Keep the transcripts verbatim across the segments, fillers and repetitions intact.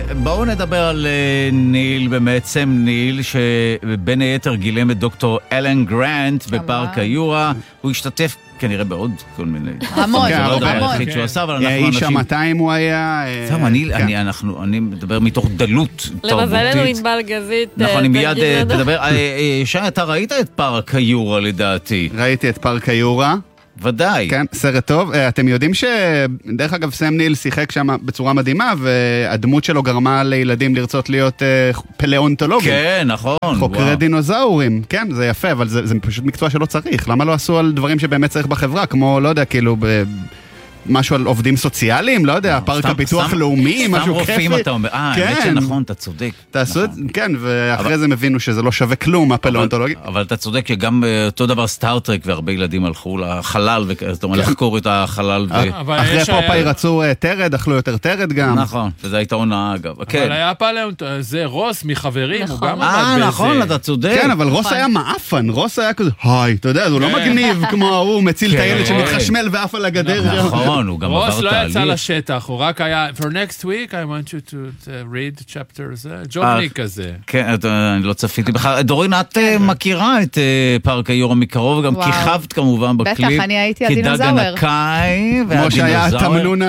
בואו נדבר על ניל, באמת סם ניל, שבין היתר גילם את דוקטור אלן גרנט בפארק היורה. הוא השתתף כנראה בעוד כל מיני... המון, המון. איש המאתיים הוא היה... סתם, אני מדבר מתוך דלות תרבותית. למזלנו ענבל גזית. נכון, אני מיד תדבר. שי, אתה ראית את פארק היורה לדעתי? ראיתי את פארק היורה. ודאי. כן, סרט טוב. אתם יודעים שדרך אגב סם ניל שיחק שם בצורה מדהימה, והדמות שלו גרמה לילדים לרצות להיות פלאונטולוגים. כן, נכון. חוקרי דינוזאורים. כן, זה יפה, אבל זה, זה פשוט מקצוע שלא צריך. למה לא עשו על דברים שבאמת צריך בחברה, כמו, לא יודע, כאילו... ב... משהו על עובדים סוציאליים, לא יודע, פארק הפיתוח לאומי, משהו כיפי. סתם רופאים אתה אומר, אה, האמת שנכון, אתה צודק. תעשו את זה, כן, ואחרי זה מבינו שזה לא שווה כלום, הפלאונטולוגיה. אבל אתה צודק שגם אותו דבר סטארטרק, והרבה ילדים הלכו לחלל, זאת אומרת, לחקור את החלל. אחרי פופאי רצו תרד, אכלו יותר תרד גם. נכון, וזה הייתה עונה אגב. אבל היה פלאונטולוגיה, זה רוס מחברים, הוא גם אה, נכון, אתה צודק. כן, אבל רוס היה מאפן, רוס היה כזה, היי, אתה יודע, הוא לא מגניב כמו הוא מציל את הילד שמתחשמל ואף על הגדר. רוס לא יצא לשטח, הוא רק היה, for next week I want you to read chapters, ג'ון ניק כזה. כן, אני לא צפיתי בכלל. דורין, את מכירה את פארק היורה מקרוב, וגם כיכבת כמובן בקליפ. בטח, אני הייתי הדינוזאור. כדג הנקאי, כמו שהיה התמנון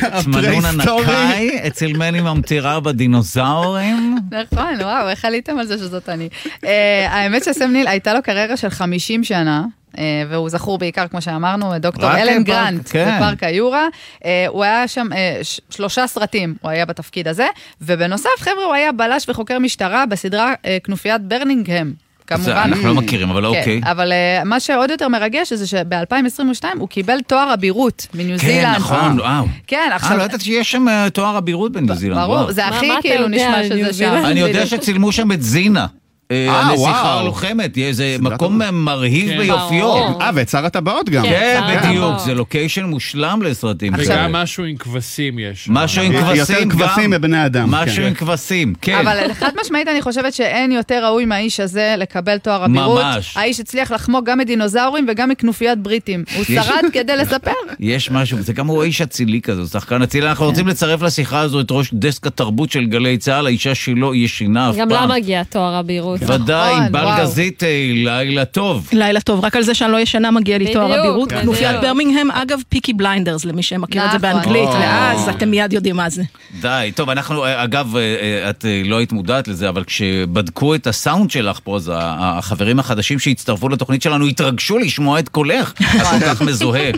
הפרה-היסטורי. אצל מני ממטירה בדינוזאורים. נכון, וואו, איך עליתם על זה שזאת אני. האמת שסם ניל הייתה לו קריירה של חמישים שנה, והוא זכור בעיקר, כמו שאמרנו, דוקטור אלן גרנט בפארק היורה. הוא היה שם שלושה סרטים, הוא היה בתפקיד הזה, ובנוסף, חבר'ה, הוא היה בלש וחוקר משטרה בסדרה כנופיית ברנינגהם. אנחנו לא מכירים, אבל אוקיי. אבל מה שעוד יותר מרגש זה שב-אלפיים עשרים ושתיים הוא קיבל תואר אבירות מניו זילנד. כן, נכון, וואו. כן, עכשיו... לא יודעת שיש שם תואר אבירות בניו זילנד. ברור, זה הכי כאילו נשמע שזה שם. אני יודע שצילמו שם את זינה. הנסיכה הלוחמת, זה מקום מרהיב ביופיו. אה, ואת שר הטבעות גם. כן, בדיוק, זה לוקיישן מושלם לסרטים. וגם משהו עם כבשים יש. משהו עם כבשים יותר כבשים מבני אדם. משהו עם כבשים, כן. אבל חד משמעית אני חושבת שאין יותר ראוי מהאיש הזה לקבל תואר אבירות. ממש. האיש הצליח לחמוק גם מדינוזאורים וגם מכנופיית בריטים. הוא שרד כדי לספר. יש משהו, זה גם הוא האיש אצילי כזה, שחקן אצילי. אנחנו רוצים לצרף לשיחה הזו את ראש דסק התרבות של גלי צה"ל, האישה שלו ישנה אף פעם. גם לה מגיע תואר אבירות. ודאי, בלגזית, לילה טוב. לילה טוב, רק על זה שאני לא ישנה מגיע לי תואר אבירות. כנופיית ברמינגהם, אגב, פיקי בליינדרס, למי שמכיר את זה באנגלית, ואז אתם מיד יודעים מה זה. די, טוב, אנחנו, אגב, את לא היית מודעת לזה, אבל כשבדקו את הסאונד שלך פה, אז החברים החדשים שהצטרפו לתוכנית שלנו התרגשו לשמוע את קולך, הכל כך מזוהה,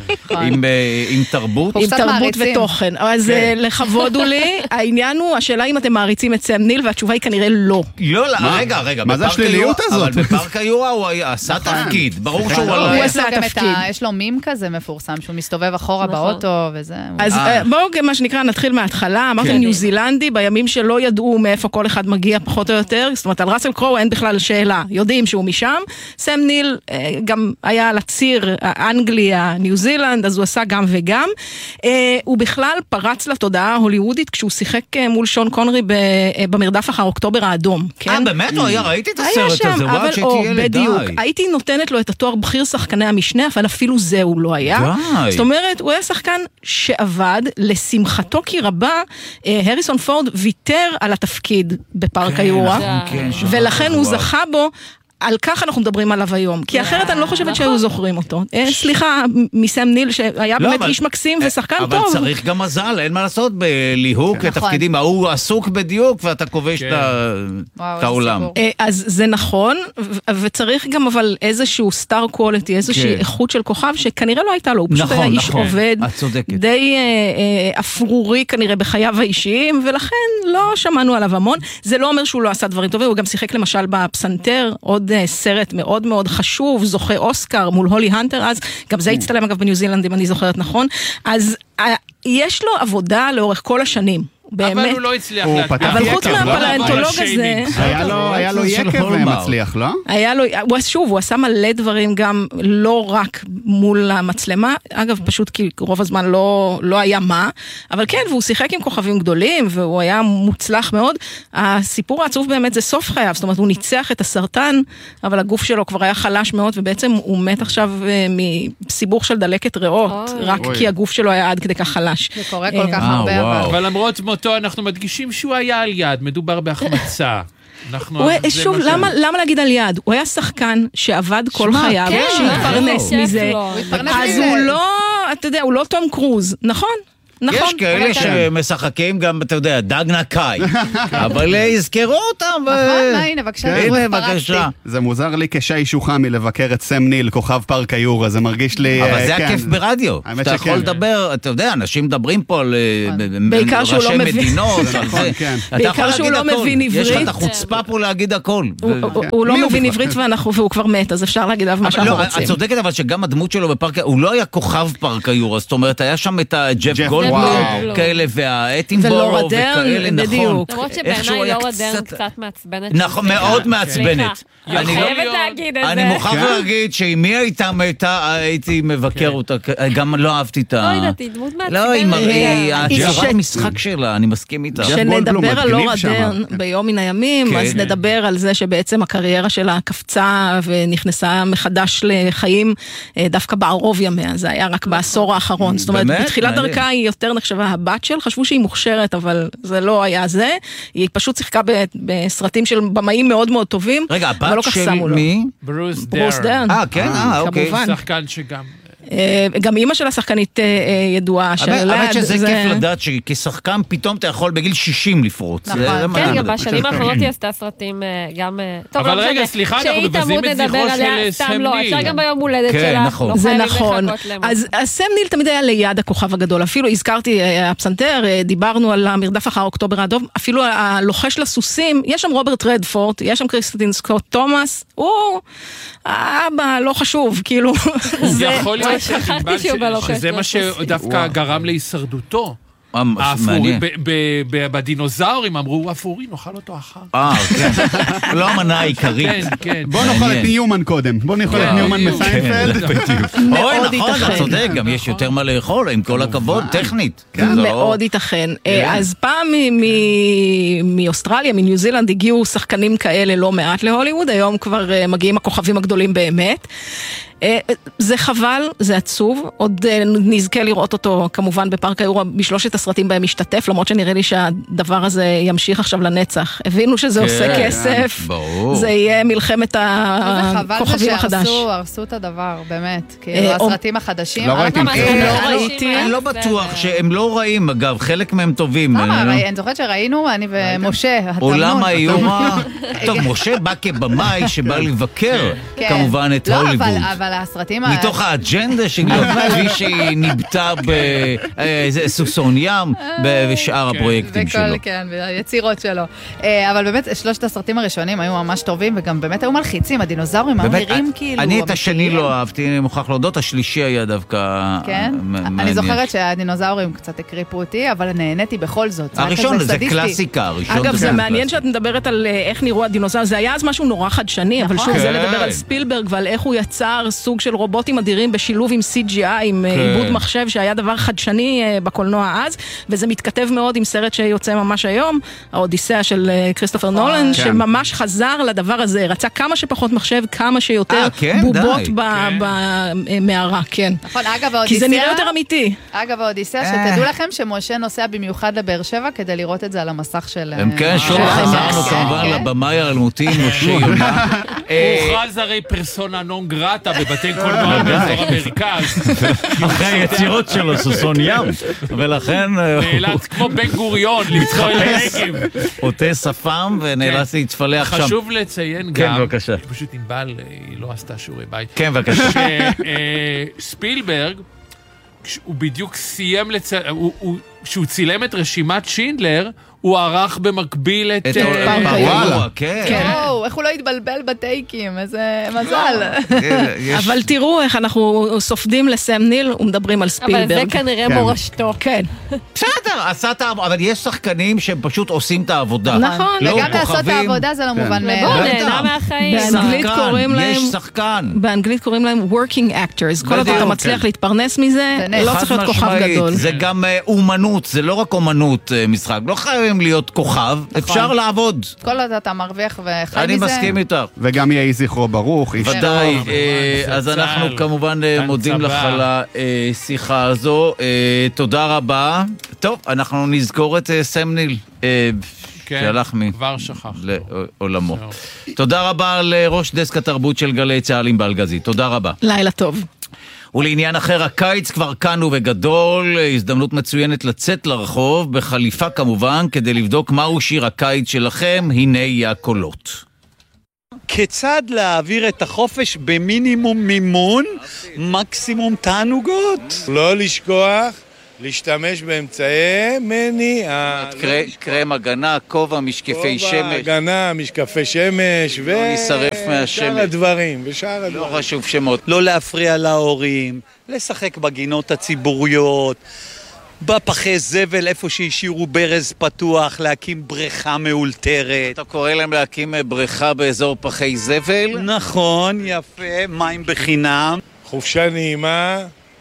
עם תרבות. עם תרבות ותוכן. אז לכבוד הוא לי, העניין הוא, השאלה אם אתם מעריצים את סם ניל, והתשובה היא כנראה לא. לא, רגע, רגע. מה זה השליליות הזאת? אבל בפארק היורה הוא עשה תפקיד, ברור שהוא עלה. הוא עשה תפקיד. יש לו מים כזה מפורסם, שהוא מסתובב אחורה באוטו וזה. אז בואו, מה שנקרא, נתחיל מההתחלה. אמרתי ניו זילנדי, בימים שלא ידעו מאיפה כל אחד מגיע פחות או יותר, זאת אומרת, על ראסל קרואו אין בכלל שאלה, יודעים שהוא משם. סם ניל גם היה על הציר האנגליה, ניו זילנד, אז הוא עשה גם וגם. הוא בכלל פרץ לתודעה ההוליוודית, כשהוא שיחק מול שון קונרי במרדף אחר אוקטובר האדום. אה, באמת? הוא היה, ראיתי את הסרט הזה, וואט שהייתי ילד, די. בדיוק, הייתי נותנת לו את התואר בכיר שחקני המשנה, אבל אפילו זה הוא לא היה. די. זאת אומרת, הוא היה שחקן שעבד, לשמחתו כי רבה, הריסון פורד ויתר על התפקיד בפארק היורה, ולכן הוא זכה בו, על כך אנחנו מדברים עליו היום, כי אחרת אני לא חושבת שהיו זוכרים אותו. סליחה, מסם ניל שהיה באמת איש מקסים ושחקן טוב. אבל צריך גם מזל, אין מה לעשות בליהוק לתפקידים, הוא עסוק בדיוק ואתה כובש את העולם. אז זה נכון, וצריך גם אבל איזשהו סטאר קואליטי, איזושהי איכות של כוכב שכנראה לא הייתה לו, הוא פשוט היה איש עובד, די אפרורי כנראה בחייו האישיים, ולכן לא שמענו עליו המון. זה לא אומר שהוא לא עשה דברים טובים, הוא גם שיחק למשל בפסנתר, עוד סרט מאוד מאוד חשוב, זוכה אוסקר מול הולי הנטר, אז גם זה הצטלם אגב בניו זילנד, אם אני זוכרת נכון. אז יש לו עבודה לאורך כל השנים. באמת. אבל הוא לא הצליח להטביע. אבל חוץ מהפלאונטולוג הזה... היה לו יקב מצליח, לא? היה לו, שוב, הוא עשה מלא דברים גם לא רק מול המצלמה, אגב, פשוט כי רוב הזמן לא היה מה, אבל כן, והוא שיחק עם כוכבים גדולים, והוא היה מוצלח מאוד. הסיפור העצוב באמת זה סוף חייו, זאת אומרת, הוא ניצח את הסרטן, אבל הגוף שלו כבר היה חלש מאוד, ובעצם הוא מת עכשיו מסיבוך של דלקת ריאות, רק כי הגוף שלו היה עד כדי כך חלש. זה קורה כל כך הרבה, אבל למרות אותו, אנחנו מדגישים שהוא היה על יד, מדובר בהחמצה. שוב, למה להגיד על יד? הוא היה שחקן שעבד כל חייו, שהתפרנס מזה. אז הוא לא, אתה יודע, הוא לא תום קרוז, נכון? יש כאלה שמשחקים גם, אתה יודע, דגנה קאי, אבל יזכרו אותם. נכון, הנה, בבקשה. זה מוזר לי כשי שוחמי לבקר את סם ניל, כוכב פארק היורה, זה מרגיש לי... אבל זה הכיף ברדיו. אתה יכול לדבר, אתה יודע, אנשים מדברים פה על ראשי מדינות, בעיקר שהוא לא מבין עברית. יש לך את החוצפה פה להגיד הכל. הוא לא מבין עברית והוא כבר מת, אז אפשר להגיד עליו מה שאנחנו רוצים. את צודקת, אבל שגם הדמות שלו בפארק, הוא לא היה כוכב פארק היורה, זאת אומרת, היה שם את ג'ף גולדברג כאלה, והאטינבורו וכאלה, נכון. למרות שבעיניי לורה דרן קצת מעצבנת. נכון, מאוד מעצבנת. אני חייבת להגיד את זה. אני מוכרח להגיד שאם מי הייתה מתה, הייתי מבקר אותה, גם לא אהבתי את ה... לא יודעת, היא דמות מעצבנת. לא, היא הצורת משחק שלה, אני מסכים איתה. כשנדבר על לורה דרן ביום מן הימים, אז נדבר על זה שבעצם הקריירה שלה קפצה ונכנסה מחדש לחיים דווקא בערוב ימיה, זה היה רק בעשור האחרון. זאת אומרת, בתחילת דרכה היא יותר נחשבה הבת של, חשבו שהיא מוכשרת, אבל זה לא היה זה. היא פשוט שיחקה בסרטים של במאים מאוד מאוד טובים. רגע, הבת של מי? ברוס דרן. אה, כן, אה, אוקיי. שחקן שגם... גם אימא של השחקנית ידועה. האמת שזה כיף לדעת שכשחקן פתאום אתה יכול בגיל שישים לפרוץ. כן, גם בשנים האחרונות היא עשתה סרטים גם... אבל רגע, סליחה, אנחנו מבזים את זכרו של סם ניל. לא, אפשר גם ביום הולדת שלה. זה נכון. אז סם ניל תמיד היה ליד הכוכב הגדול. אפילו הזכרתי הפסנתר, דיברנו על המרדף אחר אוקטובר האדום, אפילו הלוחש לסוסים, יש שם רוברט רדפורט, יש שם קריסטין סקוט תומאס, הוא האבא לא חשוב, כאילו... זה יכול להיות שזה מה שדווקא גרם להישרדותו. בדינוזאורים אמרו, אפורי, נאכל אותו אחר. אה, כן. לא המנה העיקרית. בוא נאכל את ניומן קודם. בוא נאכל את ניומן מסיינפלד. אוי, נכון, אתה צודק, גם יש יותר מה לאכול, עם כל הכבוד, טכנית. מאוד ייתכן. אז פעם מאוסטרליה, מניו זילנד, הגיעו שחקנים כאלה לא מעט להוליווד, היום כבר מגיעים הכוכבים הגדולים באמת. זה חבל, זה עצוב, עוד נזכה לראות אותו כמובן בפארק היורה בשלושת הסרטים בהם משתתף, למרות שנראה לי שהדבר הזה ימשיך עכשיו לנצח. הבינו שזה עושה כסף, זה יהיה מלחמת הכוכבים החדש. וחבל זה שהרסו את הדבר, באמת, כאילו הסרטים החדשים. לא ראיתי, אני לא בטוח שהם לא רעים, אגב, חלק מהם טובים. אני זוכרת שראינו, אני ומשה, עולם היורה, טוב, משה בא כבמאי שבא לבקר כמובן את הוליווד. אבל הסרטים... מתוך האג'נדה שלי, כפי שהיא ניבטה בסוסון ים ושאר הפרויקטים שלו. כן, ביצירות שלו. אבל באמת, שלושת הסרטים הראשונים היו ממש טובים, וגם באמת היו מלחיצים, הדינוזאורים המהירים כאילו... אני את השני לא אהבתי, אני מוכרח להודות, השלישי היה דווקא... כן? אני זוכרת שהדינוזאורים קצת הקריפו אותי, אבל נהניתי בכל זאת. הראשון, זה קלאסיקה. אגב, זה מעניין שאת מדברת על איך נראו הדינוזאורים, זה היה אז משהו נורא חדשני, אבל שוב, זה לדבר על ספילברג ועל איך הוא יצר סוג של רובוטים אדירים בשילוב עם סי ג'י איי, עם עיבוד מחשב שהיה דבר חדשני בקולנוע אז, וזה מתכתב מאוד עם סרט שיוצא ממש היום, האודיסאה של כריסטופר נולן, שממש חזר לדבר הזה, רצה כמה שפחות מחשב, כמה שיותר בובות במערה, כן. נכון, אגב האודיסאה... כי זה נראה יותר אמיתי. אגב האודיסאה, שתדעו לכם שמשה נוסע במיוחד לבאר שבע כדי לראות את זה על המסך של... הם כן, שוב חזרנו כמובן לבמאי האלמותי, משה יונה. הוא הוכרז הרי פרסונה נון גרטה בבתי קולנוע באזור המרכז. אחרי היצירות שלו, סוסון ים, ולכן... נאלץ כמו בן גוריון, לצחול לנגב. עוטה שפם ונאלץ להתפלח שם. חשוב לציין גם... כן, בבקשה. פשוט ענבל, היא לא עשתה שיעורי בית. כן, בבקשה. שספילברג, הוא בדיוק סיים לצ... שהוא צילם את רשימת שינדלר, הוא ערך במקביל את... וואלה, כן. איך הוא לא התבלבל בטייקים, איזה מזל. אבל תראו איך אנחנו סופדים לסם ניל ומדברים על ספילברג. אבל זה כנראה מורשתו. כן. בסדר, עשה את העבודה, אבל יש שחקנים שהם פשוט עושים את העבודה. נכון, וגם לעשות את העבודה זה לא מובן מאליו. בוא נהנה מהחיים. באנגלית קוראים להם... יש שחקן. באנגלית קוראים להם working actors. כל עוד אתה מצליח להתפרנס מזה, לא צריך להיות כוכב גדול. זה גם אומנות, זה לא רק אומנות משחק. לא חייבים להיות כוכב, אפשר לעבוד. כל עוד אתה מרוויח וחי אני מסכים איתך. וגם יהי זכרו ברוך. ודאי, אז אנחנו כמובן מודים לך על השיחה הזו. תודה רבה. טוב, אנחנו נזכור את סמניל. שהלך לעולמו. תודה רבה לראש דסק התרבות של גלי צהל עם בלגזי. תודה רבה. לילה טוב. ולעניין אחר, הקיץ כבר כאן ובגדול, הזדמנות מצוינת לצאת לרחוב, בחליפה כמובן, כדי לבדוק מהו שיר הקיץ שלכם, הנה יהיה הקולות. כיצד להעביר את החופש במינימום מימון, מקסימום תענוגות? לא לשכוח להשתמש באמצעי מניעה. קרם הגנה, כובע, משקפי שמש. כובע, הגנה, משקפי שמש, ו... לא נשרף מהשמש. ושאר הדברים, ושאר הדברים. לא חשוב שמות. לא להפריע להורים, לשחק בגינות הציבוריות, בפחי זבל, איפה שהשאירו ברז פתוח, להקים בריכה מאולתרת. אתה קורא להם להקים בריכה באזור פחי זבל? נכון, יפה, מים בחינם. חופשה נעימה.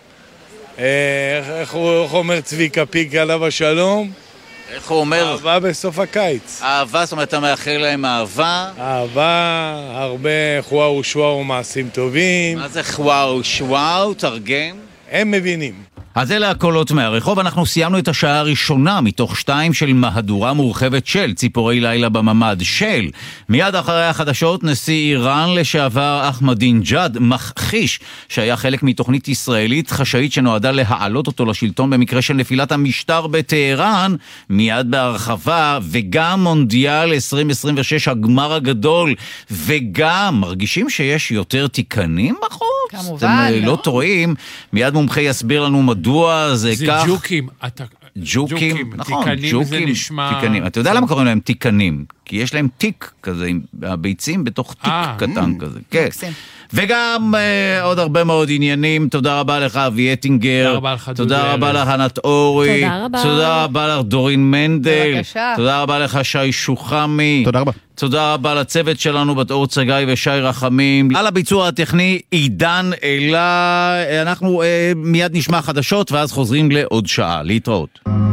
איך הוא אומר צביקה פיק עליו השלום? איך הוא אומר? אהבה בסוף הקיץ. אהבה, זאת אומרת, אתה מאחל להם אהבה? אהבה, הרבה חוואו שוואו מעשים טובים. מה זה חוואו שוואו? תרגם? הם מבינים. אז אלה הקולות מהרחוב, אנחנו סיימנו את השעה הראשונה מתוך שתיים של מהדורה מורחבת של ציפורי לילה בממד של. מיד אחרי החדשות נשיא איראן לשעבר אחמדינג'אד מכחיש שהיה חלק מתוכנית ישראלית חשאית שנועדה להעלות אותו לשלטון במקרה של נפילת המשטר בטהרן, מיד בהרחבה, וגם מונדיאל עשרים עשרים ושש הגמר הגדול, וגם מרגישים שיש יותר תיקנים בחוץ? כמובן, אתם לא טועים, מיד מומחה יסביר לנו מדוע זה כך. זה ג'וקים. ג'וקים, נכון, תיקנים זה נשמע... תיקנים. אתה יודע למה קוראים להם תיקנים? כי יש להם תיק כזה, עם הביצים בתוך תיק קטן כזה. כן. וגם עוד הרבה מאוד עניינים. תודה רבה לך אבי אטינגר. תודה רבה לך דודו. תודה רבה לך ענת אורי. תודה רבה. תודה רבה לך דורין מנדל. בבקשה. תודה רבה לך שי שוחמי. תודה רבה. תודה רבה לצוות שלנו, בת אור צגי ושי רחמים. על הביצוע הטכני עידן אלה. אנחנו אה, מיד נשמע חדשות ואז חוזרים לעוד שעה. להתראות.